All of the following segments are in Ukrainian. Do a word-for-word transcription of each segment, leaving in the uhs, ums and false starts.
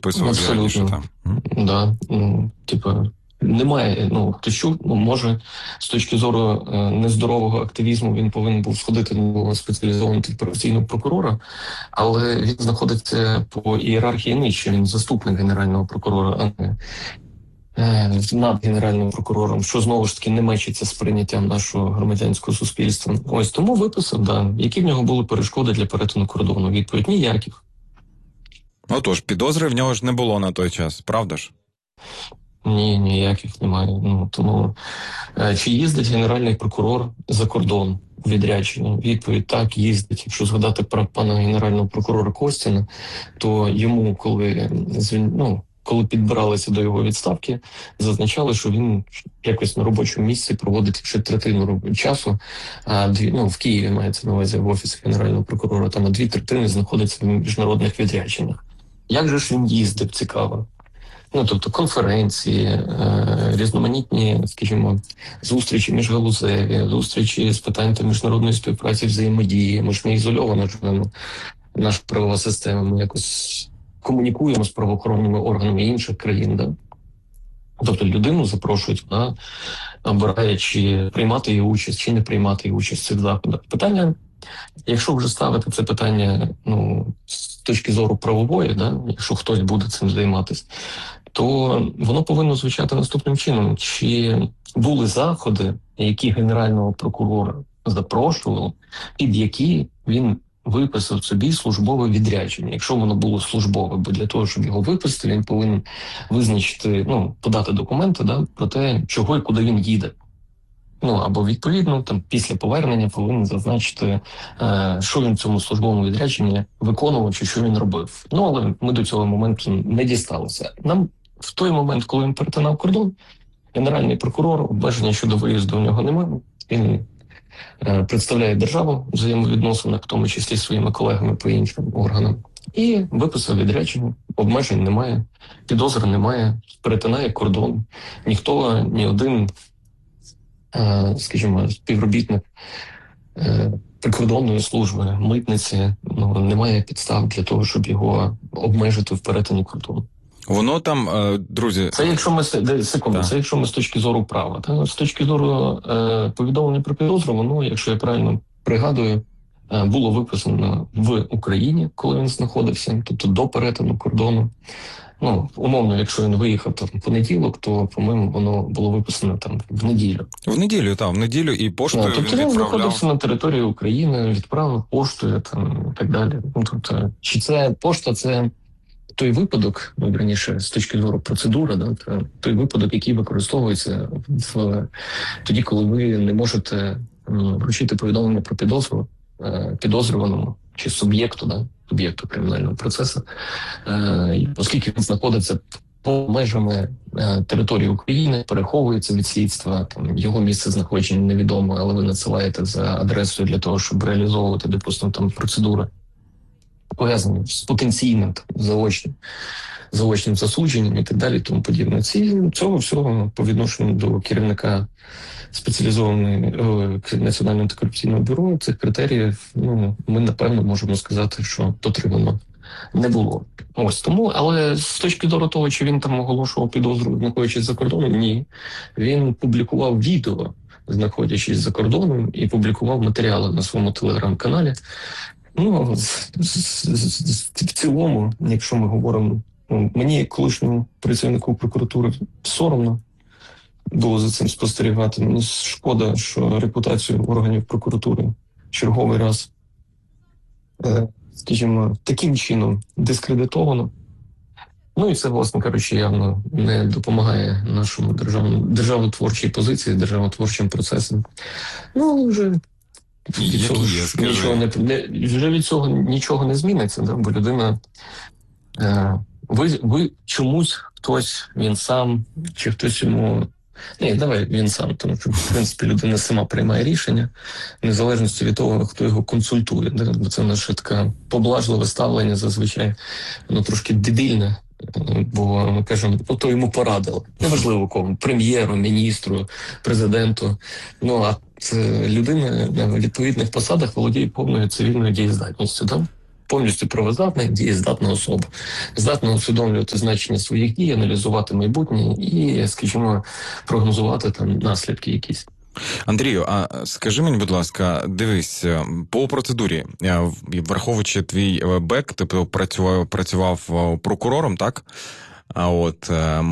підписував я раніше там. Так, да. Ну, типу, немає, ну, хто що, ну, може, з точки зору е, нездорового активізму він повинен був сходити до спеціалізованого операційного прокурора, але він знаходиться по ієрархії нижче, він заступник генерального прокурора, а не е, над генеральним прокурором, що знову ж таки не мечиться з прийняттям нашого громадянського суспільства. Ось тому виписав, да, які в нього були перешкоди для перетину кордону. Відповідь – ніяких. Отож, підозри в нього ж не було на той час, правда ж? Ні, ніяких немає. Ну, тому, е, чи їздить генеральний прокурор за кордон у відрядження? Відповідь – так, їздить. Якщо згадати про пана генерального прокурора Костіна, то йому, коли, ну, коли підбиралися до його відставки, зазначали, що він якось на робочому місці проводить ще третину часу, а дві, ну, в Києві мається на увазі в офісі генерального прокурора, там, а дві третини знаходяться в міжнародних відрядженнях. Як же ж він їздив, цікаво? Ну, тобто конференції, е, різноманітні, скажімо, зустрічі міжгалузеві, зустрічі з питань та міжнародної співпраці, взаємодії. Ми ж не ізольовано живемо, наша правова система, ми якось комунікуємо з правоохоронними органами інших країн. Да? Тобто людину запрошують, вона обирає, чи приймати її участь, чи не приймати її участь в цих заходах. Питання, якщо вже ставити це питання, ну, з точки зору правової, да, якщо хтось буде цим займатися, то воно повинно звучати наступним чином. Чи були заходи, які генерального прокурора запрошували, під які він виписав собі службове відрядження? Якщо воно було службове, бо для того, щоб його виписати, він повинен визначити, ну, подати документи, да, про те, чого і куди він їде. Ну, або відповідно, там, після повернення повинен зазначити, е, що він в цьому службовому відрядженні виконував, чи що він робив. Ну, але ми до цього моменту не дісталися. Нам в той момент, коли він перетинав кордон, генеральний прокурор, обмеження щодо виїзду у нього немає. Він е, представляє державу в взаємовідносинах, в тому числі своїми колегами по іншим органам. І виписав відрядження, обмежень немає, підозр немає, перетинає кордон. Ніхто, ні один, скажімо, співробітник прикордонної служби, митниці, ну, немає підстав для того, щоб його обмежити в перетині кордону. Воно там, друзі... Це якщо ми, секунду, це якщо ми з точки зору права. Та? З точки зору е, повідомлення про підозру, воно, якщо я правильно пригадую, е, було виписано в Україні, коли він знаходився, тобто до перетину кордону. Ну, умовно, якщо він виїхав там в понеділок, то, по-моєму, воно було виписано там в неділю. В неділю, так, в неділю і поштою тобто він він відправляв. знаходився на території України, відправив поштою там і так далі. Ну, тобто, чи це пошта, це той випадок, ну, раніше, з точки зору процедури, да, це той випадок, який використовується в тоді, коли ви не можете вручити повідомлення про підозру підозрюваному чи суб'єкту, да, суб'єкту кримінального процесу, е, оскільки він знаходиться по межами е, території України, переховується від слідства, там, його місце знаходження невідомо, але ви надсилаєте за адресою для того, щоб реалізовувати, допустимо, там процедури, пов'язані з потенційним там, заочним, заочним засудженням і так далі, тому подібне. Ці, цього всього по відношенню до керівника спеціалізованої Національного антикорупційного бюро цих критеріїв, ну, ми напевно можемо сказати, що дотримано не було. Ось тому, але з точки зору того, чи він там оголошував підозру, знаходячись за кордоном, ні. Він публікував відео, знаходячись за кордоном, і публікував матеріали на своєму телеграм-каналі. Ну, в цілому, якщо ми говоримо, ну, мені, як колишньому працівнику прокуратури, соромно було за цим спостерігати. Мені шкода, що репутацію органів прокуратури черговий раз, скажімо, таким чином дискредитовано. Ну і це, власне кажучи, явно не допомагає нашому державному, державотворчій позиції, державотворчим процесам. Ну, вже від цього, є, нічого не, не, вже від цього нічого не зміниться, да? Бо людина... Е, ви, ви чомусь, хтось, він сам, чи хтось йому... Ні, давай він сам, тому що, в принципі, людина сама приймає рішення, в незалежності від того, хто його консультує. Да? Бо це наше таке поблажливе ставлення, зазвичай, воно трошки дебільне, бо ми кажемо, то йому порадили. Неважливо кому, прем'єру, міністру, президенту. Ну, а людина на відповідних посадах володіє повною цивільною дієздатністю, так? повністю правоздатна, дієздатна особа, здатна усвідомлювати значення своїх дій, аналізувати майбутнє і, скажімо, прогнозувати там наслідки якісь. Андрію, а скажи мені, будь ласка, дивись, по процедурі, враховуючи твій бек, ти працював, працював прокурором, так? А от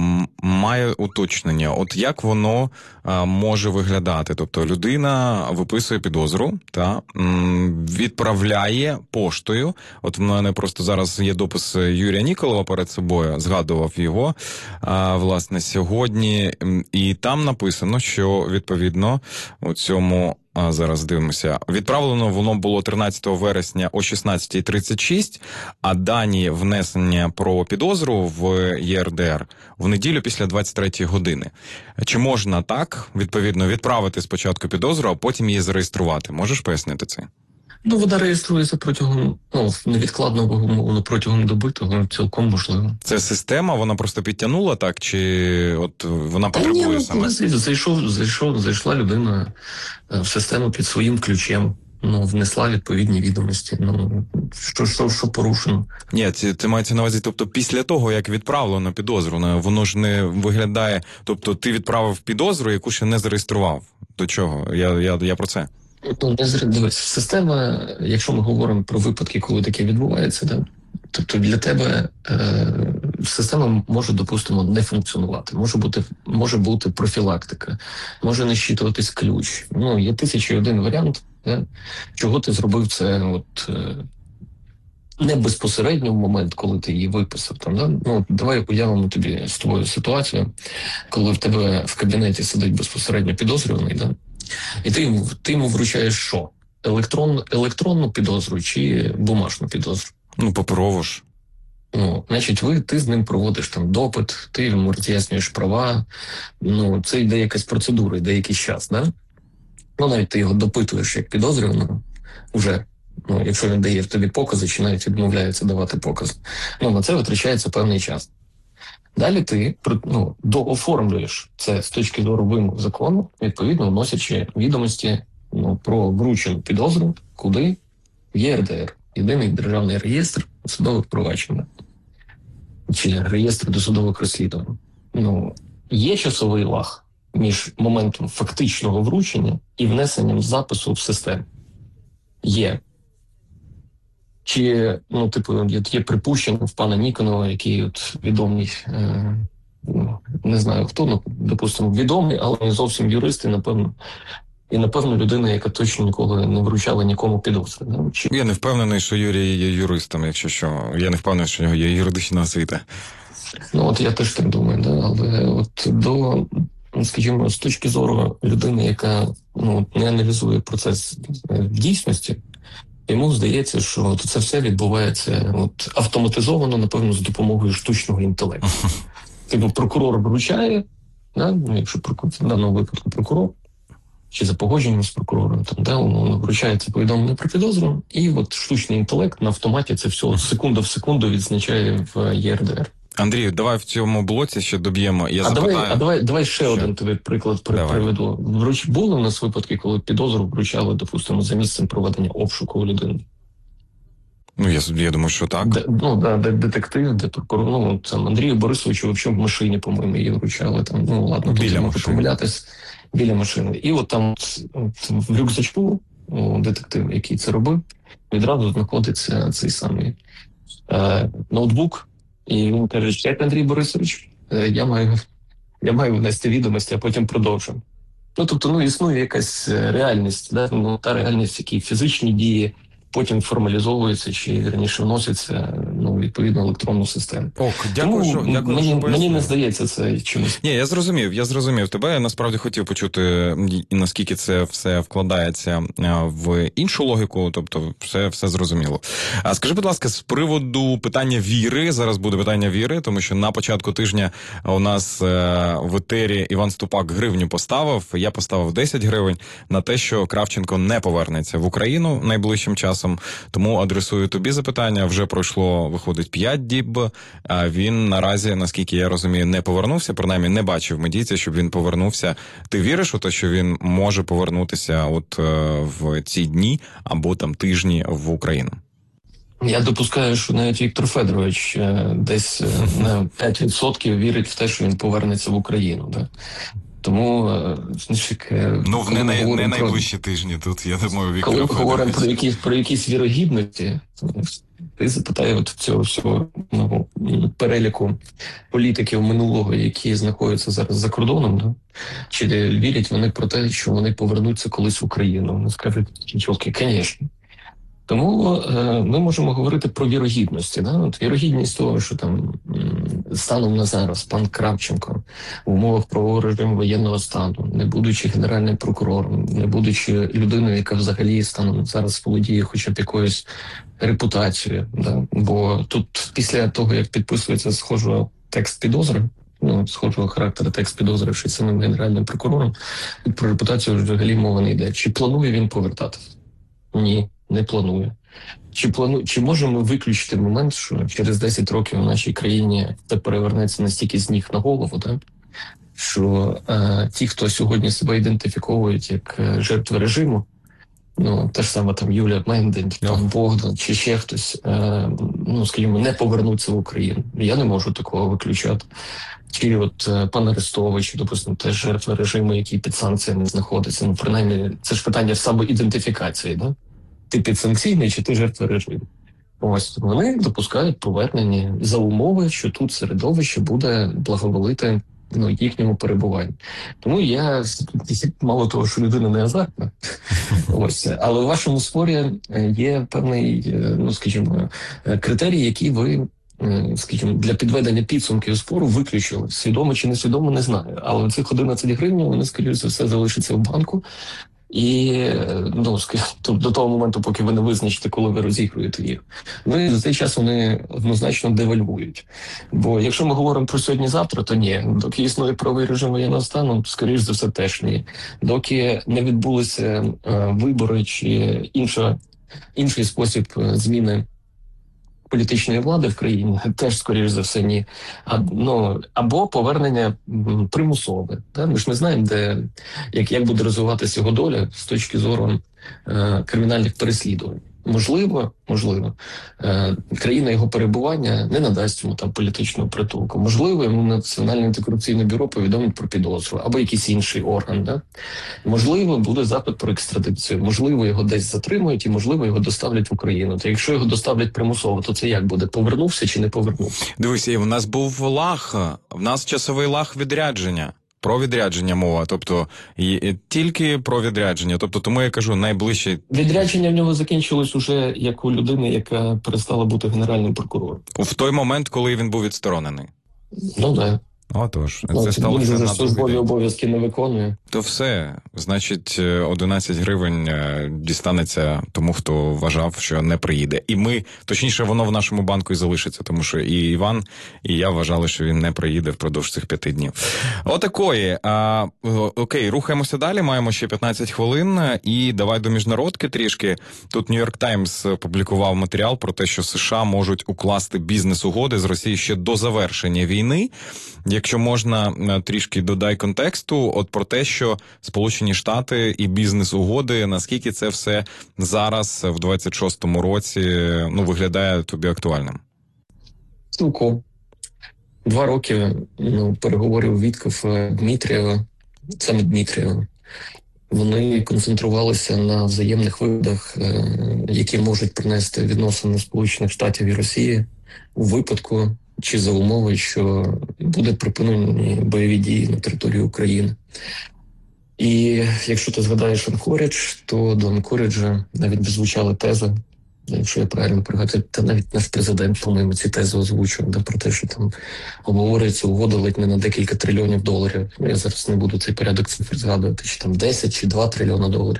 має уточнення, от як воно а, може виглядати? Тобто людина виписує підозру та відправляє поштою. От в мене просто зараз є допис Юрія Ніколова перед собою, згадував його, а, власне, сьогодні, і там написано, що відповідно у цьому. А зараз дивимося. Відправлено воно було тринадцятого вересня о шістнадцята тридцять шість, а дані внесення про підозру в ЄРДР в неділю після двадцять третьої години. Чи можна так, відповідно, відправити спочатку підозру, а потім її зареєструвати? Можеш пояснити це? Ну, вона реєструється протягом, ну, невідкладного умовно, протягом доби, того цілком можливо. Це система, вона просто підтягнула так, чи от вона потребує Та ні, саме? Ну, зайшов, зайшов, зайшла людина в систему під своїм ключем, ну, внесла відповідні відомості, ну, що, що, що порушено. Ні, це, це мається на увазі, тобто після того, як відправлено підозру, воно ж не виглядає, тобто ти відправив підозру, яку ще не зареєстрував. До чого? Я, я, я про це. Ну, не зр... Дивись, система, якщо ми говоримо про випадки, коли таке відбувається, да? Тобто для тебе е, система може, допустимо, не функціонувати, може бути, може бути профілактика, може не щитуватись ключ. Ну, є тисяча і один варіант, да? Чого ти зробив це от, е, не безпосередньо в момент, коли ти її виписав. Там, да? Ну, давай уявимо тобі з тобою ситуацію, коли в тебе в кабінеті сидить безпосередньо підозрюваний, да? І ти йому, ти йому вручаєш що? Електрон, електронну підозру чи бумажну підозру? Ну, паперово ж. Ну, значить, ви, ти з ним проводиш там допит, ти йому роз'яснюєш права, ну, це йде якась процедура, йде якийсь час, да? Ну, навіть ти його допитуєш як підозрюваного вже, ну, якщо він дає тобі покази, чи навіть відмовляється давати покази. Ну, на це витрачається певний час. Далі ти, ну, дооформлюєш це з точки зору вимог закону, відповідно вносячи відомості, ну, про вручену підозру, куди? В ЄРДР. Єдиний державний реєстр досудових проваджень. Чи реєстр досудових розслідувань. Ну, є часовий лаг між моментом фактичного вручення і внесенням запису в систему? Є. Чи, ну, типу, є, є припущення в пана Ніконова, який от відомий, е, не знаю хто, ну, допустимо, відомий, але не зовсім юрист, і, напевно, і, напевно, людина, яка точно ніколи не вручала нікому підозри. Да? Чи... Я не впевнений, що Юрій є юристом, якщо що. Я не впевнений, що в нього є юридична освіта. Ну, от я теж так думаю, да? Але от до, скажімо, з точки зору людини, яка, ну, не аналізує процес в дійсності, йому здається, що це все відбувається от, автоматизовано, напевно, з допомогою штучного інтелекту. Тобто прокурор вручає, да? Ну, якщо в даному випадку прокурор, чи за погодженням з прокурором, там, да, умовно, вручається повідомлення про підозру, і от штучний інтелект на автоматі це все секунда в секунду відзначає в ЄРДР. Андрію, давай в цьому блоці ще доб'ємо. Я а, запитаю... давай, а давай давай ще що? один тобі приклад давай. приведу. Вруч... Були у нас випадки, коли підозру вручали, допустимо, за місцем проведення обшуку у людини? Ну, я, я думаю, що так. Де, ну, да, де детектив, де прокурор, ну, там, Андрію Борисовичу, взагалі, в машині, по-моєму, її вручали. Там, ну, ладно, біля тут можу помилятись. Біля машини. І от там от, в рюкзачку у детектива, який це робив, відразу знаходиться цей самий е, ноутбук. І він каже, що Андрій Борисович, е, я маю я маю внести відомості, а потім продовжу. Ну, тобто, ну, існує якась реальність, да? Ну, та реальність, які фізичні дії, потім формалізовуються чи раніше вносяться, ну, відповідно, електронну систему. Ок, дякую, Тому, що, дякую, мені, що мені не здається це чимось. Ні, я зрозумів, я зрозумів тебе. Я насправді хотів почути, наскільки це все вкладається в іншу логіку, тобто все, все зрозуміло. А скажи, будь ласка, з приводу питання віри, зараз буде питання віри, тому що на початку тижня у нас в етері Іван Ступак гривню поставив, я поставив десять гривень на те, що Кравченко не повернеться в Україну найближчим часом. Тому адресую тобі запитання. Вже пройшло, виходить, п'ять діб. А він наразі, наскільки я розумію, не повернувся. Принаймні, не бачив медійця, щоб він повернувся. Ти віриш у те, що він може повернутися от в ці дні або там тижні в Україну? Я допускаю, що навіть Віктор Федорович е, десь е, на п'ять відсотків вірить в те, що він повернеться в Україну. Да? Тому, е, значить, е, Ну, коли не, ми не, не говоримо про найближчі тижні тут, я думаю, коли Віктора ми говоримо про Федоровича. якісь про якісь вірогідності, ти запитає от цього всього ну, переліку політиків минулого, які знаходяться зараз за кордоном, да? Чи вірять вони про те, що вони повернуться колись в Україну? Вони скажуть, чолки, звісно. Тому е, ми можемо говорити про вірогідності. Да? От вірогідність того, що там м, станом на зараз пан Кравченко в умовах правового режиму воєнного стану, не будучи генеральним прокурором, не будучи людиною, яка взагалі станом на зараз володіє хоча б якоюсь репутацією. Да? Бо тут після того, як підписується схожого текст підозри, ну, схожого характеру текст підозри, що самим генеральним прокурором, про репутацію взагалі мова не йде. Чи планує він повертатися? Ні. Не планує. Чи плану... Чи можемо виключити момент, що через десять років в нашій країні це перевернеться настільки з ніг на голову, так? Що е, ті, хто сьогодні себе ідентифіковують як е, жертви режиму, ну, те ж саме там Юлія Мендень, пан Богдан, чи ще хтось, е, ну, скажімо, не повернуться в Україну. Я не можу такого виключати. Чи от е, пан Арестович, допустимо, теж жертва режиму, який під санкціями знаходиться. Ну, принаймні, це ж питання самоідентифікації, да? Ти підсанкційний, чи ти жертва режиму. Ось вони допускають повернення за умови, що тут середовище буде благоволити ну, їхньому перебуванню. Тому я мало того, що людина не азартна, ось, але у вашому спорі є певний, ну скажімо, критерій, який ви, скажімо, для підведення підсумків спору виключили. Свідомо чи несвідомо, не знаю. Але цих одинадцять гривень, вони, скоріше за все, залишаться в банку. І ну, до того моменту, поки ви не визначите, коли ви розігруєте їх, ну і за цей час вони однозначно девальвують. Бо якщо ми говоримо про сьогодні-завтра, то ні. Доки існує правовий режим воєнного стану, скоріш за все теж ні. Доки не відбулися е, вибори чи інша, інший спосіб зміни політичної влади в країні, теж, скоріш за все, ні. А, ну, або повернення м, примусове. Да? Ми ж не знаємо, де, як, як буде розвиватися його доля з точки зору е, кримінальних переслідувань. Можливо, можливо, е, країна його перебування не надасть йому там політичного притулку. Можливо, йому Національне антикорупційне бюро повідомить про підозру або якийсь інший орган. Да? Можливо, буде запит про екстрадицію. Можливо, його десь затримують і, можливо, його доставлять в Україну. Та якщо його доставлять примусово, то це як буде? Повернувся чи не повернувся? Дивися, у нас був лаг, в нас часовий лаг відрядження. Про відрядження мова, тобто і, і тільки про відрядження. Тобто, тому я кажу, найближче... Відрядження в нього закінчилось уже як у людини, яка перестала бути генеральним прокурором. В той момент, коли він був відсторонений. Ну, так. Отож, ну, це сталося на службові обов'язки не виконує. То все, значить, одинадцять гривень дістанеться тому, хто вважав, що не приїде. І ми, точніше, воно в нашому банку і залишиться, тому що і Іван, і я вважали, що він не приїде впродовж цих п'яти днів. Отакої. А, окей, рухаємося далі, маємо ще п'ятнадцять хвилин, і давай до міжнародки трішки. Тут Нью-Йорк Таймс публікував матеріал про те, що США можуть укласти бізнес-угоди з Росією ще до завершення війни. Якщо можна, трішки додай контексту, от про те, що Сполучені Штати і бізнес-угоди, наскільки це все зараз, в двадцять шостому році, ну, виглядає тобі актуальним? Цілком. Два роки ну, переговорів Вітков Дмитрієва, саме Дмитрієва, вони концентрувалися на взаємних вигодах, які можуть принести відносини Сполучених Штатів і Росії у випадку, чи за умови, що буде припинені бойові дії на території України. І якщо ти згадаєш Анкорідж, то до Анкоріджа навіть звучали тези, якщо я правильно пригадую, та навіть наш президент, по-моєму, ці тези озвучував, да, про те, що там обговорюється угода ледь не на декілька трильйонів доларів. Я зараз не буду цей порядок цифр згадувати, чи там десять, чи два трильйона доларів.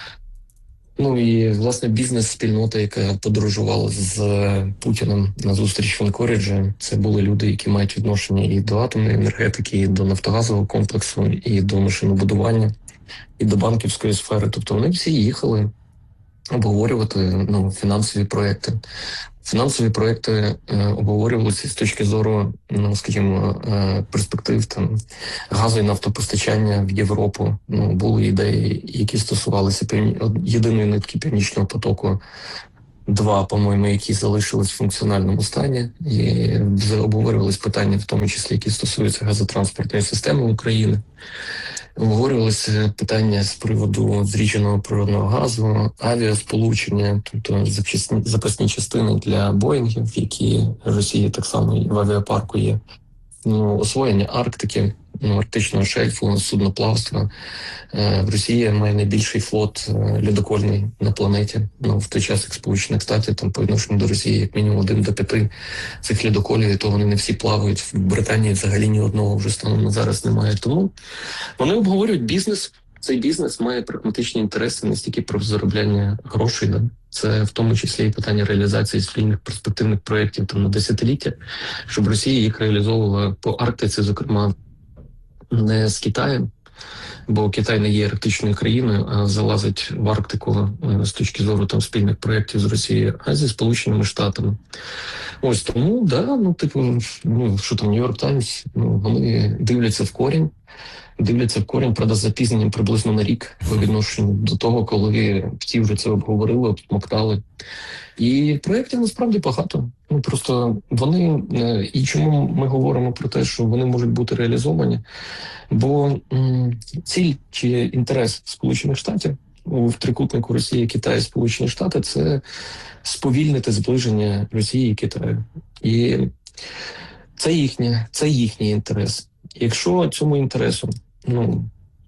Ну і, власне, бізнес-спільнота, яка подорожувала з Путіним на зустріч в Анкоріджі, це були люди, які мають відношення і до атомної енергетики, і до нафтогазового комплексу, і до машинобудування, і до банківської сфери. Тобто вони всі їхали обговорювати ну, фінансові проекти. Фінансові проекти е, обговорювалися з точки зору, ну, скажімо, е, перспектив там газу і нафтопостачання в Європу. Ну, були ідеї, які стосувалися півні... єдиної нитки Північного потоку два, по-моєму, які залишились в функціональному стані, і обговорювались питання, в тому числі, які стосуються газотранспортної системи України. Обговорювалися питання з приводу зрідженого природного газу, авіасполучення, тобто запчасні, запасні частини для Боїнгів, які в Росії так само і в авіапарку є. Ну, освоєння Арктики, ну, арктичного шельфу, судноплавства. Е, в Росії має найбільший флот е, льодокольний на планеті. Ну, в той час, як Сполучених Штатів, там по відношенню до Росії, як мінімум один до п'яти цих льодоколів, і то вони не всі плавають. В Британії взагалі ні одного вже станом на зараз немає. Тому вони обговорюють бізнес. Цей бізнес має прагматичні інтереси не стільки про заробляння грошей, да? Це в тому числі і питання реалізації спільних перспективних проєктів там на десятиліття, щоб Росія їх реалізовувала по Арктиці, зокрема, не з Китаєм, бо Китай не є арктичною країною, а залазить в Арктику з точки зору там спільних проєктів з Росією, а зі Сполученими Штатами. Ось тому, да, ну, типу, ну, що там, Нью-Йорк Таймс, ну, вони дивляться в корінь, дивляться в корінь, правда, з запізненням приблизно на рік по відношенню до того, коли всі вже це обговорили, обсмоктали. І проєктів насправді багато. Ну, просто вони, і чому ми говоримо про те, що вони можуть бути реалізовані, бо м, ціль чи інтерес Сполучених Штатів в трикутнику Росії, Китаю, Сполучені Штати – це сповільнити зближення Росії і Китаю. І це їхнє, це їхній інтерес. Якщо цьому інтересу, ну,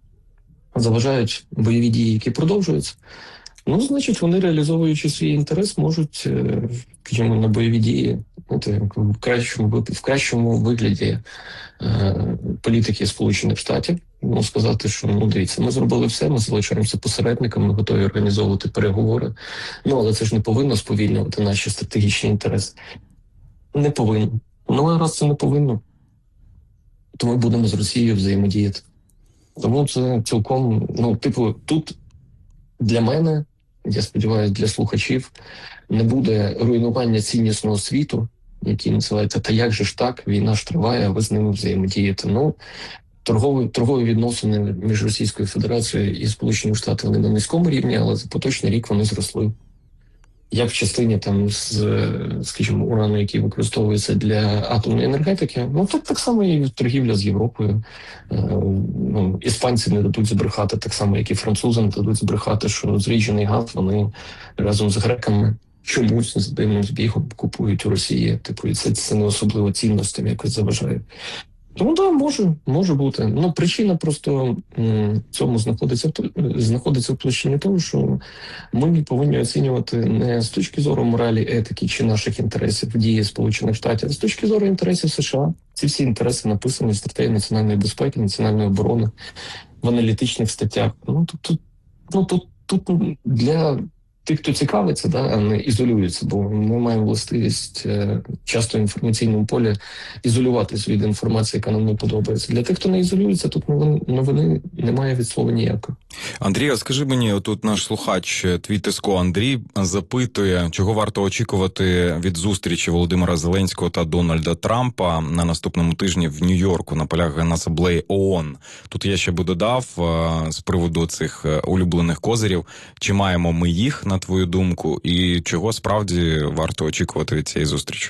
заважають бойові дії, які продовжуються, ну, значить, вони, реалізовуючи свій інтерес, можуть, скажімо, на бойові дії, ну, в кращому, в кращому вигляді е, політики Сполучених Штатів, ну, сказати, що, ну, дивіться, ми зробили все, ми залишаємося посередниками, ми готові організовувати переговори, ну, але це ж не повинно сповільнювати наші стратегічні інтереси. Не повинно. Ну, а раз це не повинно, то ми будемо з Росією взаємодіяти. Тому це цілком, ну, типу, тут для мене, я сподіваюся, для слухачів, не буде руйнування ціннісного світу, який називається «Та як же ж так? Війна ж триває, а ви з ними взаємодієте». Ну, торгові, торгові відносини між Російською Федерацією і Сполученими Штатами вони на низькому рівні, але за поточний рік вони зросли. Як в частині там з, скажімо, урану, який використовується для атомної енергетики, ну так так само і торгівля з Європою. Е, ну, іспанці не дадуть збрехати, так само, як і французи не дадуть збрехати, що зріджений газ вони разом з греками чомусь з дивним збігом купують у Росії. Типу, і це, це не особливо цінностям якось заважає. Тому так, да, може, може бути. Ну, причина просто м, цьому знаходиться в знаходиться в площині того, що ми повинні оцінювати не з точки зору моралі, етики чи наших інтересів в дії Сполучених Штатів, а з точки зору інтересів США. Ці всі інтереси написані в стратегії національної безпеки, національної оборони, в аналітичних статтях. Ну, тут, тут, ну, тут, тут для тих, хто цікавиться, да, а не ізолюється, бо ми маємо властивість е, часто в інформаційному полі ізолюватись від інформації, яка нам не подобається. Для тих, хто не ізолюється, тут новини, новини немає від слова ніякого. Андрій, а скажи мені, отут наш слухач, твій Тиско Андрій, запитує, чого варто очікувати від зустрічі Володимира Зеленського та Дональда Трампа на наступному тижні в Нью-Йорку на полях Генасамблеї ООН. Тут я ще би додав з приводу цих улюблених козирів, чи маємо ми їх, на твою думку, і чого справді варто очікувати від цієї зустрічі?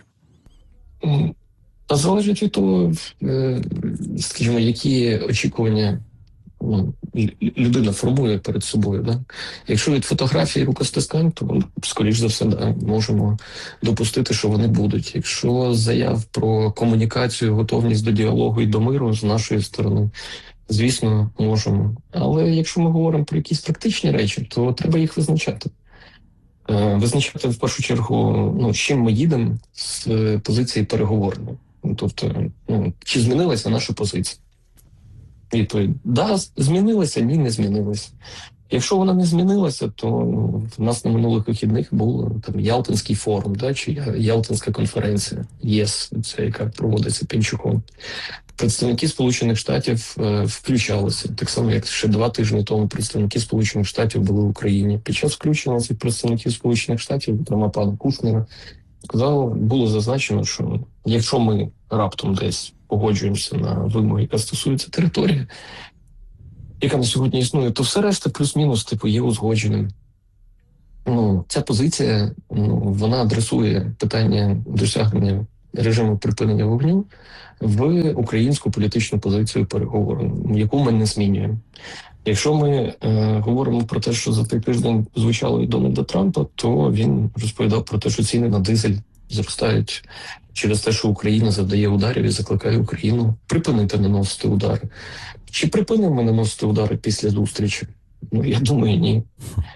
Та залежить від того, скажімо, які очікування ну, людина формує перед собою. Да? Якщо від фотографії рукостискань, то, скоріш за все, да, можемо допустити, що вони будуть. Якщо заяв про комунікацію, готовність до діалогу і до миру з нашої сторони, звісно, можемо. Але якщо ми говоримо про якісь практичні речі, то треба їх визначати. Визначати, в першу чергу, ну, з чим ми їдемо з позиції переговорної. Тобто, ну, чи змінилася наша позиція? Відповідь: да, змінилася, ні, не змінилася. Якщо вона не змінилася, то ну, в нас на минулих вихідних був там Ялтинський форум, да, чи Ялтинська конференція, ЄС, це яка проводиться Пінчуком. Представники Сполучених Штатів е, включалися, так само, як ще два тижні тому представники Сполучених Штатів були в Україні. Під час включення цих представників Сполучених Штатів, зокрема пана Кушнера, сказав, було зазначено, що якщо ми раптом десь погоджуємося на вимоги, яка стосується території, яка на сьогодні існує, то все решта плюс-мінус типу є узгодженим. Ну, ця позиція, ну, вона адресує питання досягнення режиму припинення вогню в українську політичну позицію переговору, яку ми не змінюємо. Якщо ми е, говоримо про те, що за той тиждень звучало від Дональда Трампа, то він розповідав про те, що ціни на дизель зростають через те, що Україна завдає ударів і закликає Україну припинити наносити удари. Чи припинимо наносити удари після зустрічі? Ну, я думаю, ні.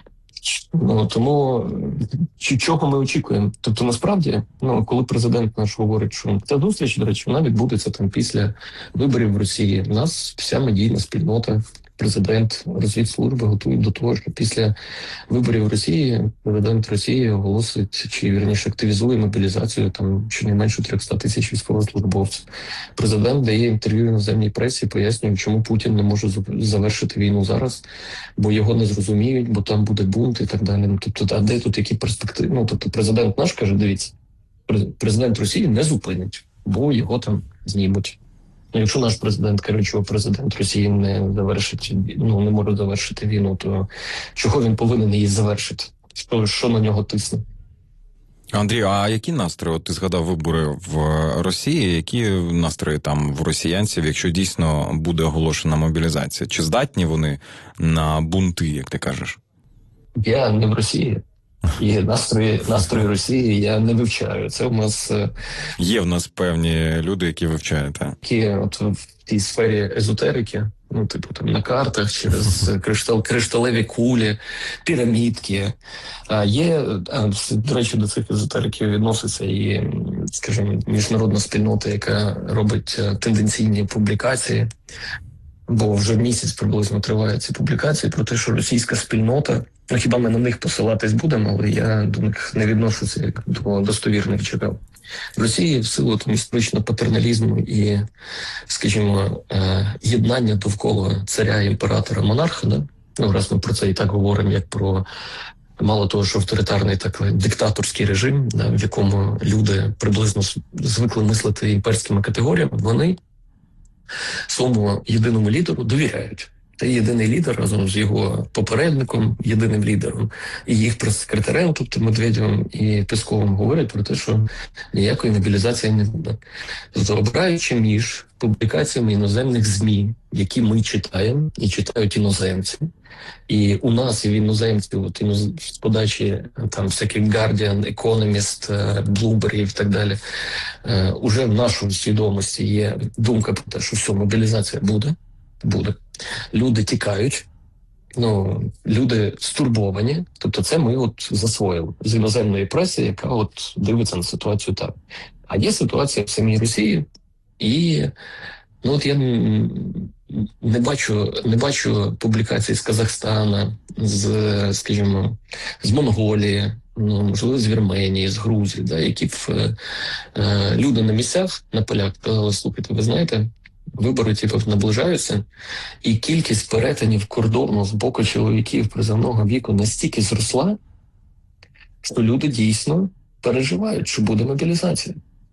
Ну, тому чи чого ми очікуємо? Тобто, насправді, ну, коли президент наш говорить, що ця зустріч, до речі, вона відбудеться там після виборів в Росії. У нас вся медійна спільнота, президент, розвідслужби готують до того, що після виборів в Росії президент Росії оголосить, чи вірніше активізує мобілізацію там щонайменше триста тисяч військовослужбовців. Президент дає інтерв'ю іноземній пресі, пояснює, чому Путін не може завершити війну зараз, бо його не зрозуміють, бо там буде бунт і так далі. Ну, тобто, а де тут які перспективи? Ну, тобто, президент наш каже: дивіться, президент Росії не зупинить, бо його там знімуть. Ну, якщо наш президент каже, що президент Росії не завершить, ну не може завершити війну, то чого він повинен її завершити? Що, що на нього тисне? Андрій, а які настрої? От ти згадав вибори в Росії. Які настрої там в росіянців, якщо дійсно буде оголошена мобілізація? Чи здатні вони на бунти, як ти кажеш? Я не в Росії. І настрої, настрої Росії я не вивчаю. Це у нас є в нас певні люди, які вивчають, так? Які от в тій сфері езотерики, ну, типу, там на картах через криштал, кришталеві кулі, пірамідки. А є, а, до речі, до цих езотериків відноситься і, скажімо, міжнародна спільнота, яка робить тенденційні публікації. Бо вже місяць приблизно тривають ці публікації про те, що російська спільнота, ну хіба ми на них посилатись будемо, але я до них не відношуся як до достовірних джерел. В Росії в силу там історичного патерналізму і, скажімо, єднання довкола царя, імператора, монарха, да? Ну, раз ми про це і так говоримо, як про мало того, що авторитарний так диктаторський режим, да, в якому люди приблизно звикли мислити імперськими категоріями, вони своєму єдиному лідеру довіряють. Та єдиний лідер разом з його попередником, єдиним лідером, і їх прес-секретарем, тобто Медведєвим і Песковим, говорять про те, що ніякої мобілізації не буде. Тобто, обираючи між публікаціями іноземних ЗМІ, які ми читаємо і читають іноземці, і у нас і в іноземців, от іноз... з подачі там всяких Guardian, Economist, Bloomberg і так далі, е, уже в нашій свідомості є думка про те, що все, мобілізація буде, буде. Люди тікають, ну, люди стурбовані, тобто це ми от засвоїли з іноземної преси, яка от дивиться на ситуацію так. А є ситуація в самій Росії, і ну от я не бачу, не бачу публікацій з Казахстана, з, скажімо, з Монголії, ну, можливо, з Вірменії, з Грузії, да, які б е, люди на місцях, на полях казали: слухайте, ви знаєте, вибори типу, наближаються, і кількість перетинів кордону з боку чоловіків призовного віку настільки зросла, що люди дійсно переживають, що буде мобілізація.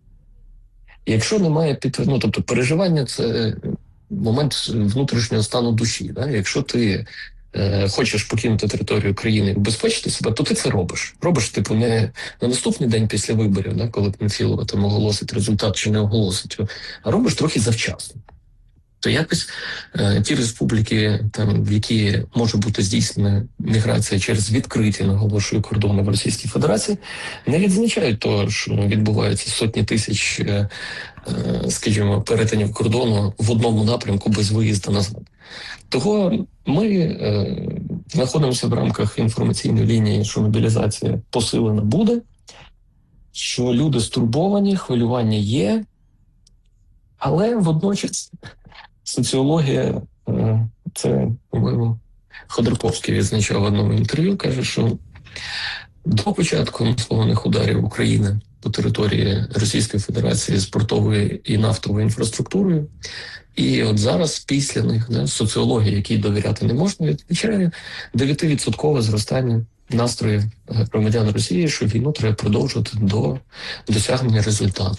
Якщо немає підтвердження, ну, тобто переживання – це момент внутрішнього стану душі. Да? Якщо ти е, хочеш покинути територію країни і убезпечити себе, то ти це робиш. Робиш, типу, не на наступний день після виборів, да, коли Панфілова там оголосить результат чи не оголосить, а робиш трохи завчасно. То якось е, ті республіки, там, в які може бути здійснена міграція через відкриті, наголошую, кордони в Російській Федерації, не відзначають того, що відбуваються сотні тисяч, е, е, скажімо, перетинів кордону в одному напрямку без виїзду назад. Того ми е, знаходимося в рамках інформаційної лінії, що мобілізація посилена буде, що люди стурбовані, хвилювання є, але водночас соціологія, це, по-моєму, Ходорковський відзначав в одному інтерв'ю, каже, що до початку масованих ударів України по території Російської Федерації з портовою і нафтовою інфраструктурою, і от зараз після них, да, соціологія, якій довіряти не можна, відповідає дев'ятивідсоткове зростання настроїв громадян Росії, що війну треба продовжувати до досягнення результату.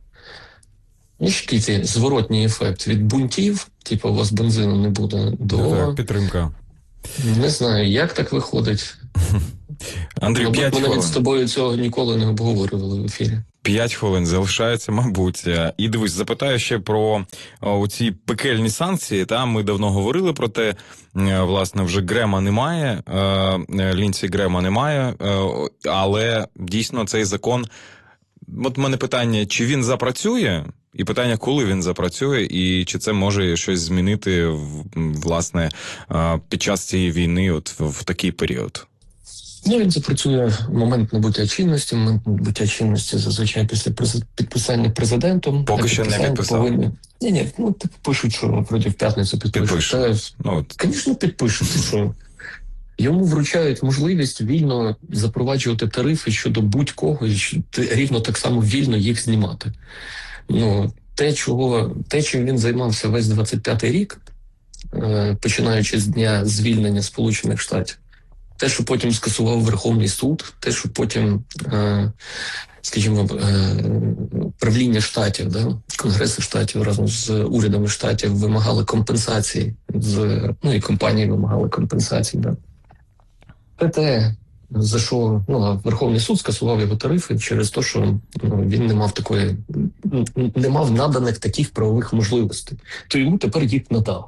Який зворотній ефект від бунтів, типу у вас бензину не буде, до... Так, підтримка. Не знаю, як так виходить. Андрій, Мабуть, п'ять ми навіть з хвилин. тобою цього ніколи не обговорювали в ефірі. П'ять хвилин залишається, мабуть. І дивись, запитаю ще про оці пекельні санкції. Та ми давно говорили про те, власне, вже Грема немає, Лінсі Грема немає, але дійсно цей закон. От в мене питання, чи він запрацює, і питання, коли він запрацює, і чи це може щось змінити, власне, під час цієї війни от в такий період? Ну, він запрацює в момент набуття чинності. Момент набуття чинності зазвичай після підписання президентом. Поки що не підписав. Повинні... Ні, ні, ну так пишуть, що вроді в п'ятницю підпишуть. Та, ну, от. Звісно, підпишуть, що йому вручають можливість вільно запроваджувати тарифи щодо будь-кого, і рівно так само вільно їх знімати. Ну, те, чого, те, чим він займався весь двадцять п'ятий рік, починаючи з дня звільнення Сполучених Штатів, те, що потім скасував Верховний суд, те, що потім, скажімо, правління штатів, да, Конгреси штатів разом з урядами штатів вимагали компенсації, з, ну і компанії вимагали компенсації. Да. Це те, за що ну, Верховний суд скасував його тарифи через те, що ну, він не мав такої, не мав наданих таких правових можливостей. То йому тепер їх надав.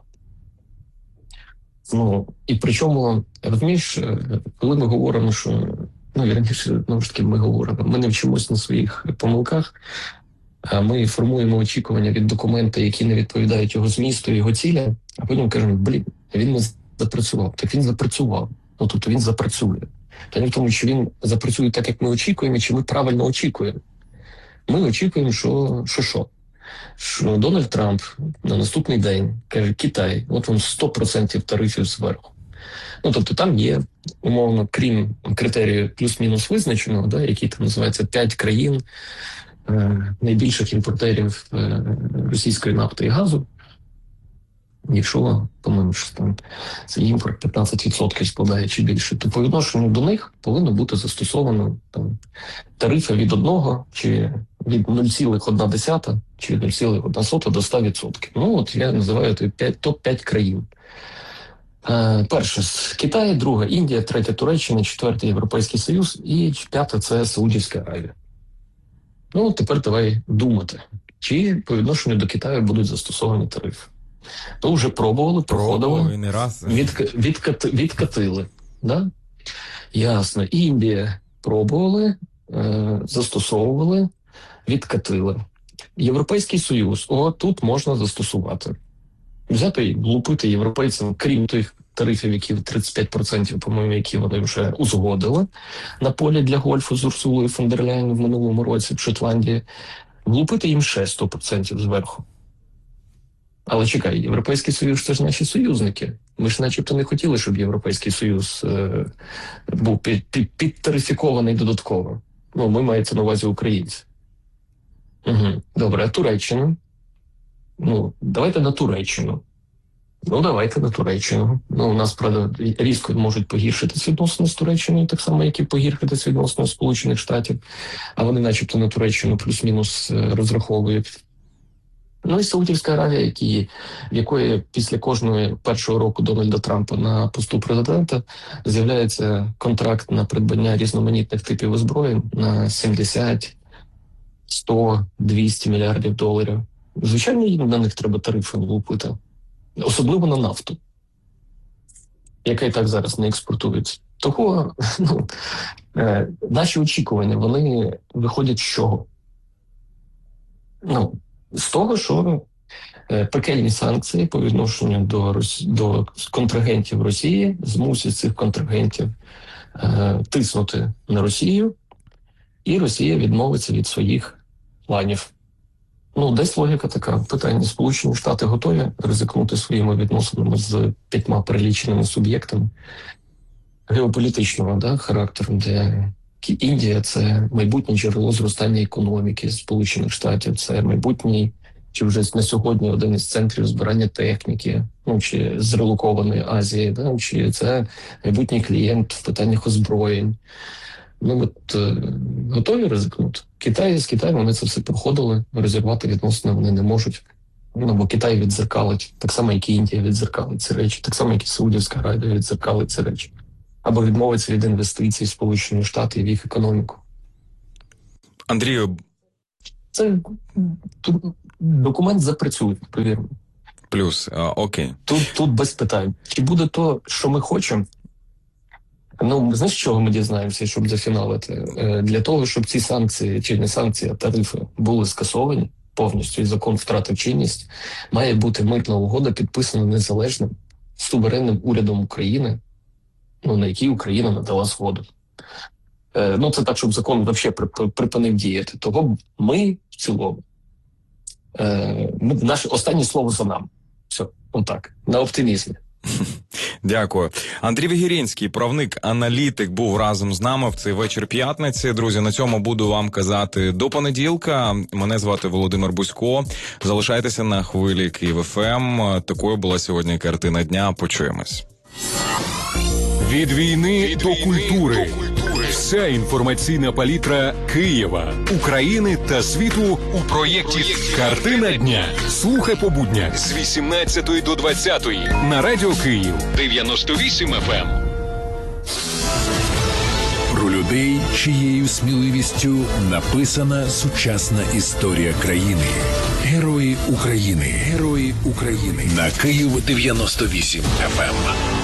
Ну, і причому, розумієш, коли ми говоримо, що, ну, і раніше, ну, ж таки, ми говоримо, ми не вчимося на своїх помилках, а ми формуємо очікування від документа, які не відповідають його змісту, його цілям, а потім кажемо, блін, він не запрацював. Так він запрацював. Ну, тобто він запрацює. Та не в тому, що він запрацює так, як ми очікуємо, чи ми правильно очікуємо. Ми очікуємо, що що, що? що Дональд Трамп на наступний день каже, Китай, от вам сто відсотків тарифів зверху. Ну, тобто там є, умовно, крім критерію плюс-мінус визначеного, да, який там називається п'ять країн е, найбільших імпортерів е, російської нафти і газу. Якщо, по-моєму, що там цей імпорт п'ятнадцять відсотків складає чи більше, то по відношенню до них повинно бути застосовано там, тарифи від одного чи від нуль цілих одна десята чи нуль цілих одна сота до ста відсотків. Ну, от я називаю топ п'ять країн. Е, перше – Китай, друга – Індія, третя – Туреччина, четверта – Європейський Союз і п'ята – це Саудівська Аравія. Ну, тепер давай думати, чи по відношенню до Китаю будуть застосовані тарифи. То вже пробували, проходили, не раз. Відк, відкати, відкатили. Да? Ясно. Індія пробували, е, застосовували, відкатили. Європейський Союз, о, тут можна застосувати. Взяти і влупити європейцям, крім тих тарифів, які тридцять п'ять відсотків, по-моєму, які вони вже узгодили на полі для гольфу з Урсулою фон дер Ляєн в минулому році в Шотландії, влупити їм ще сто відсотків зверху. Але чекай, Європейський Союз – це ж наші союзники. Ми ж начебто не хотіли, щоб Європейський Союз е, був під, під, підтарифікований додатково. Ну, ми мається на увазі українці. Угу. Добре, а Туреччина? Ну, давайте на Туреччину. Ну, давайте на Туреччину. Ну, у нас, правда, різко можуть погіршитися відносини з Туреччиною, так само, як і погіршитися відносини Сполучених Штатів. А вони начебто на Туреччину плюс-мінус розраховують. Ну і Саудівська Аравія, які, в якої після кожного першого року Дональда Трампа на посту президента з'являється контракт на придбання різноманітних типів озброєнь на сімдесят, сто, двісті мільярдів доларів. Звичайно, їм на них треба тарифи влупити. Особливо на нафту, яка і так зараз не експортується. Того, ну, е, наші очікування, вони виходять з чого? Ну, з того, що е, пекельні санкції по відношенню до, Росі... до контрагентів Росії змусять цих контрагентів е, тиснути на Росію, і Росія відмовиться від своїх планів. Ну, десь логіка така. Питання: Сполучені Штати готові ризикнути своїми відносинами з п'ятьма переліченими суб'єктами геополітичного, да, характеру, де Індія – це майбутнє джерело зростання економіки Сполучених Штатів, це майбутній, чи вже на сьогодні один із центрів збирання техніки, ну, чи з релокованої Азії, да, чи це майбутній клієнт в питаннях озброєнь. Ну, от е, готові ризикнути. Китай з Китаєм вони це все проходили, розірвати відносини вони не можуть. Ну, бо Китай віддзеркалить, так само, як і Індія віддзеркалить ці речі, так само, як і Саудівська Аравія віддзеркалить ці речі. або відмовиться від інвестицій в Сполучені Штати і в їх економіку. Андрію, це тут документ запрацює, повірно. Плюс, а, окей. Тут, тут без питань. Чи буде то, що ми хочемо? Ну, знаєш, з чого ми дізнаємося, щоб зафіналити? Для того, щоб ці санкції, чи не санкції, а тарифи були скасовані повністю, і закон втратив чинність, має бути митна угода підписана незалежним, суверенним урядом України, ну, на який Україна надала згоду. Е, ну, це так, щоб закон взагалі припинив діяти. Того ми в цілому, е, ми, наше останнє слово за нами. Все, отак, на оптимізмі. Дякую. Андрій Вігірінський, правник-аналітик, був разом з нами в цей вечір п'ятниці. Друзі, на цьому буду вам казати до понеділка. Мене звати Володимир Бузько. Залишайтеся на хвилі Київ еф ем. Такою була сьогодні картина дня. Почуємось. Від війни Від до війни культури. До культури. Вся інформаційна палітра Києва, України та світу у проєкті «Картина дня». Слухай по буднях з вісімнадцятої до двадцятої на Радіо Київ дев'яносто вісім еф ем. Про людей, чиєю сміливістю написана сучасна історія країни. Герої України. Герої України. На Київ дев'яносто вісім еф ем.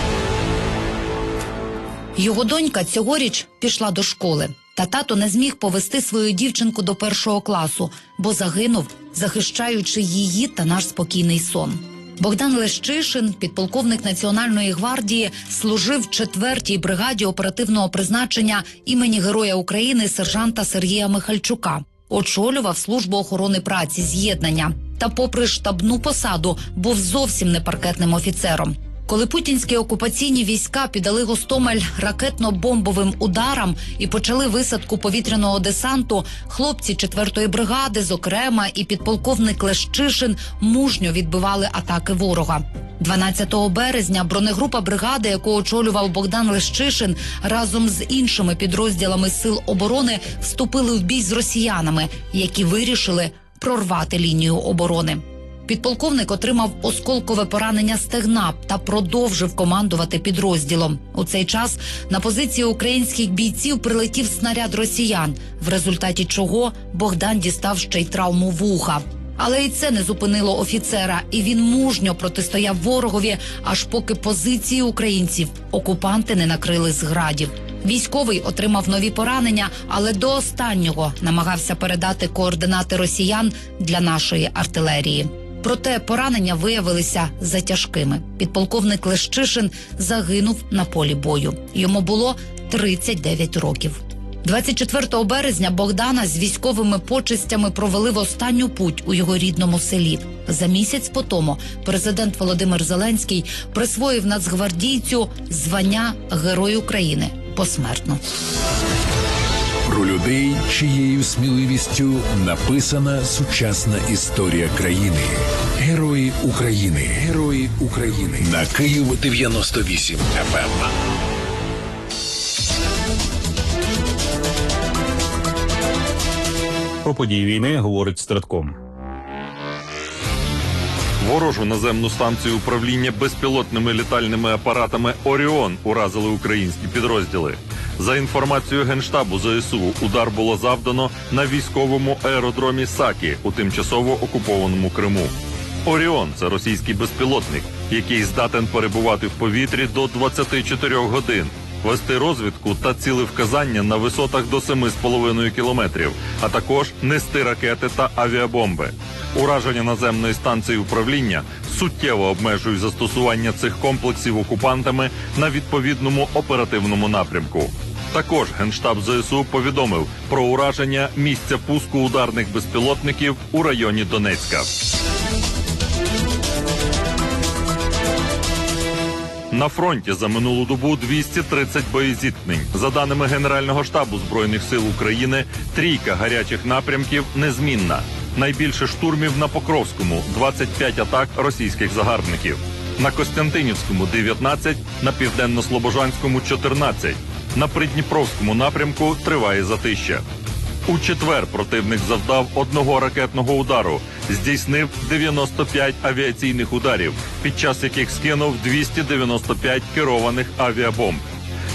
Його донька цьогоріч пішла до школи. Та тато не зміг повести свою дівчинку до першого класу, бо загинув, захищаючи її та наш спокійний сон. Богдан Лещишин, підполковник Національної гвардії, служив в четвертій бригаді оперативного призначення імені Героя України сержанта Сергія Михальчука. Очолював службу охорони праці з'єднання. Та попри штабну посаду, був зовсім не паркетним офіцером. Коли путінські окупаційні війська піддали Гостомель ракетно-бомбовим ударам і почали висадку повітряного десанту, хлопці четвертої бригади, зокрема, і підполковник Лещишин мужньо відбивали атаки ворога. дванадцятого березня бронегрупа бригади, яку очолював Богдан Лещишин, разом з іншими підрозділами Сил оборони вступили в бій з росіянами, які вирішили прорвати лінію оборони. Підполковник отримав осколкове поранення стегна та продовжив командувати підрозділом. У цей час на позиції українських бійців прилетів снаряд росіян, в результаті чого Богдан дістав ще й травму вуха. Але і це не зупинило офіцера, і він мужньо протистояв ворогові, аж поки позиції українців окупанти не накрили з градів. Військовий отримав нові поранення, але до останнього намагався передати координати росіян для нашої артилерії. Проте поранення виявилися затяжкими. Підполковник Лещишин загинув на полі бою. Йому було тридцять дев'ять років. двадцять четвертого березня Богдана з військовими почестями провели в останню путь у його рідному селі. За місяць по тому президент Володимир Зеленський присвоїв нацгвардійцю звання Герой України посмертно. Про людей, чиєю сміливістю написана сучасна історія країни. Герої України. Герої України. На Київ дев'яносто вісім еф ем. Про події війни говорить Стратком. Ворожу наземну станцію управління безпілотними літальними апаратами «Оріон» уразили українські підрозділи. За інформацією Генштабу зе ес у, удар було завдано на військовому аеродромі Сакі у тимчасово окупованому Криму. «Оріон» – це російський безпілотник, який здатен перебувати в повітрі до двадцяти чотирьох годин, вести розвідку та цілевказання на висотах до семи з половиною кілометрів, а також нести ракети та авіабомби. Ураження наземної станції управління суттєво обмежують застосування цих комплексів окупантами на відповідному оперативному напрямку. Також Генштаб зе ес у повідомив про ураження місця пуску ударних безпілотників у районі Донецька. На фронті за минулу добу двісті тридцять боєзіткнень. За даними Генерального штабу Збройних сил України, трійка гарячих напрямків незмінна. Найбільше штурмів на Покровському – двадцять п'ять атак російських загарбників. На Костянтинівському – дев'ятнадцять, на Південно-Слобожанському – чотирнадцять. На Придніпровському напрямку триває затища. У четвер противник завдав одного ракетного удару, здійснив дев'яносто п'ять авіаційних ударів, під час яких скинув двісті дев'яносто п'ять керованих авіабомб.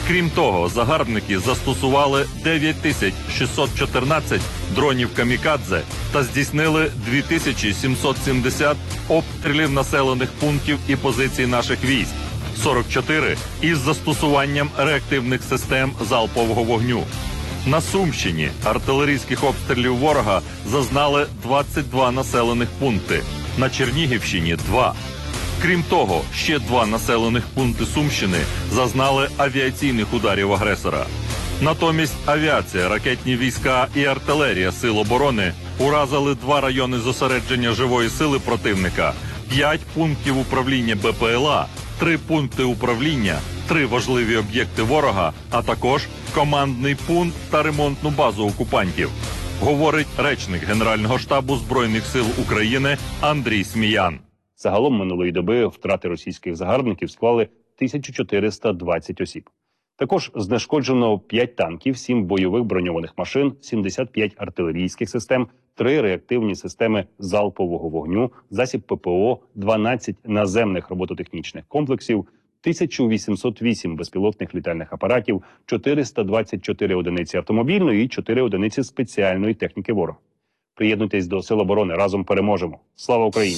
Крім того, загарбники застосували дев'ять тисяч шістсот чотирнадцять дронів камікадзе та здійснили дві тисячі сімсот сімдесят обстрілів населених пунктів і позицій наших військ, сорок чотири із застосуванням реактивних систем залпового вогню. На Сумщині артилерійських обстрілів ворога зазнали двадцять два населених пункти, на Чернігівщині – два. Крім того, ще два населених пункти Сумщини зазнали авіаційних ударів агресора. Натомість авіація, ракетні війська і артилерія Сил оборони уразили два райони зосередження живої сили противника, п'ять пунктів управління Б П Л А, три пункти управління, три важливі об'єкти ворога, а також командний пункт та ремонтну базу окупантів, говорить речник Генерального штабу Збройних сил України Андрій Сміян. Загалом минулої доби втрати російських загарбників склали тисячу чотириста двадцять осіб. Також знешкоджено п'ять танків, сім бойових броньованих машин, сімдесят п'ять артилерійських систем, три реактивні системи залпового вогню, засіб П П О, дванадцять наземних робототехнічних комплексів, тисяча вісімсот вісім безпілотних літальних апаратів, чотириста двадцять чотири одиниці автомобільної і чотири одиниці спеціальної техніки ворога. Приєднуйтесь до Сил оборони, разом переможемо. Слава Україні!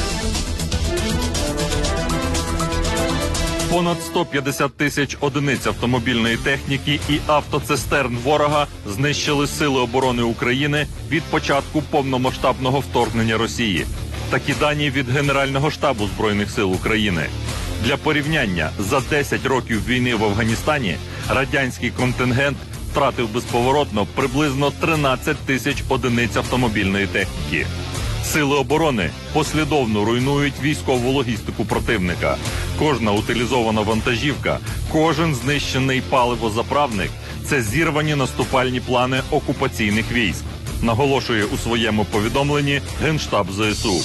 Понад сто п'ятдесят тисяч одиниць автомобільної техніки і автоцистерн ворога знищили Сили оборони України від початку повномасштабного вторгнення Росії. Такі дані від Генерального штабу Збройних сил України. Для порівняння, за десять років війни в Афганістані радянський контингент втратив безповоротно приблизно тринадцять тисяч одиниць автомобільної техніки. Сили оборони послідовно руйнують військову логістику противника. Кожна утилізована вантажівка, кожен знищений паливозаправник – це зірвані наступальні плани окупаційних військ, наголошує у своєму повідомленні Генштаб З С У.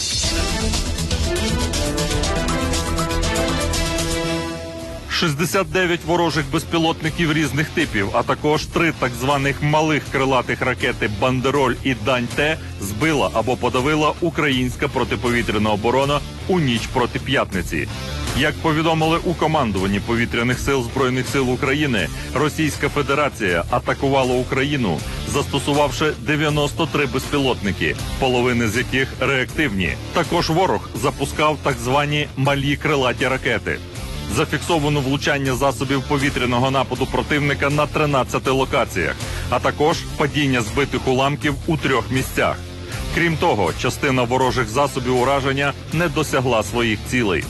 шістдесят дев'ять ворожих безпілотників різних типів, а також три так званих малих крилатих ракети «Бандероль» і «Дань-Т» збила або подавила українська протиповітряна оборона у ніч проти п'ятниці. Як повідомили у командуванні повітряних сил Збройних сил України, Російська Федерація атакувала Україну, застосувавши дев'яносто три безпілотники, половини з яких реактивні. Також ворог запускав так звані малі крилаті ракети. Зафіксовано влучання засобів повітряного нападу противника на тринадцяти локаціях, а також падіння збитих уламків у трьох місцях. Крім того, частина ворожих засобів ураження не досягла своїх цілей.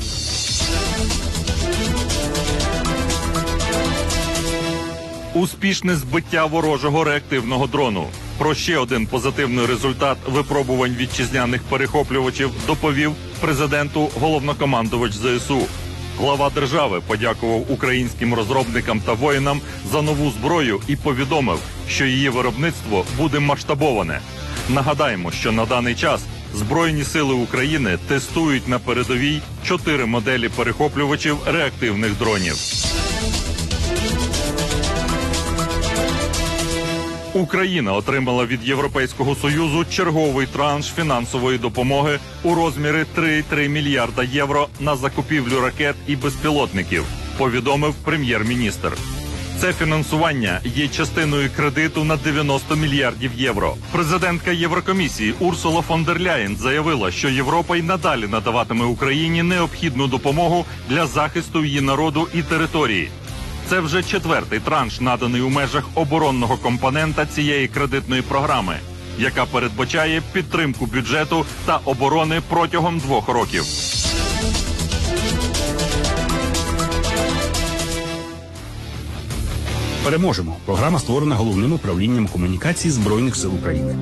Успішне збиття ворожого реактивного дрону. Про ще один позитивний результат випробувань вітчизняних перехоплювачів доповів президенту головнокомандувач З С У. Глава держави подякував українським розробникам та воїнам за нову зброю і повідомив, що її виробництво буде масштабоване. Нагадаємо, що на даний час Збройні сили України тестують на передовій чотири моделі перехоплювачів реактивних дронів. Україна отримала від Європейського Союзу черговий транш фінансової допомоги у розмірі три цілих три мільярда євро на закупівлю ракет і безпілотників, повідомив прем'єр-міністр. Це фінансування є частиною кредиту на дев'яносто мільярдів євро. Президентка Єврокомісії Урсула фон дер Ляєн заявила, що Європа й надалі надаватиме Україні необхідну допомогу для захисту її народу і території. Це вже четвертий транш, наданий у межах оборонного компонента цієї кредитної програми, яка передбачає підтримку бюджету та оборони протягом двох років. Переможемо. Програма створена Головним управлінням комунікації Збройних сил України.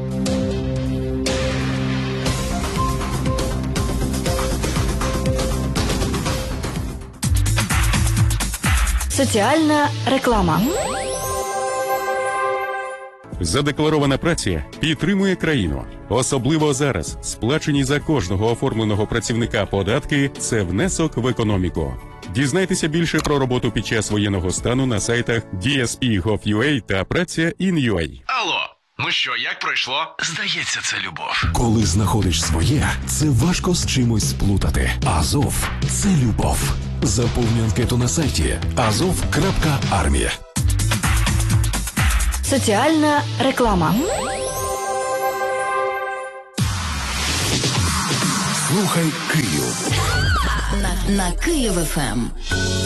Соціальна реклама. Задекларована праця підтримує країну. Особливо зараз сплачені за кожного оформленого працівника податки – це внесок в економіку. Дізнайтеся більше про роботу під час воєнного стану на сайтах ді ес пі точка гов точка ю а та праця точка ін точка ю а. Алло, ну що, як пройшло? Здається, це любов. Коли знаходиш своє, це важко з чимось сплутати. Азов – це любов. Заповни анкету на сайті азов крапка армія. Соціальна реклама. Слухай Київ. На, на Київ еф ем.